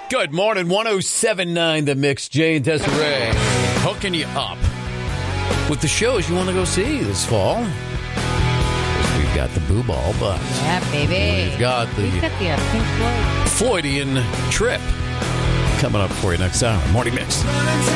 Good morning, 107.9 The Mix. Jay and Desiree hooking you up with the shows you want to go see this fall. We've got the Boo Ball, but yeah, baby. we've got the Pink Floyd. Floydian Trip coming up for you next hour. Morning Mix.